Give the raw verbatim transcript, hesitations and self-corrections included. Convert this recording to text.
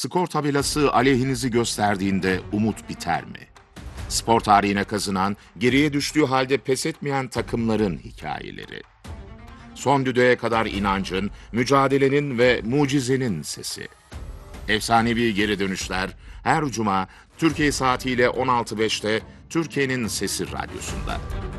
Skor tabelası aleyhinizi gösterdiğinde umut biter mi? Spor tarihine kazınan, geriye düştüğü halde pes etmeyen takımların hikayeleri. Son düdüğe kadar inancın, mücadelenin ve mucizenin sesi. Efsanevi geri dönüşler her cuma Türkiye saatiyle on altı beşte Türkiye'nin Sesi Radyosu'nda.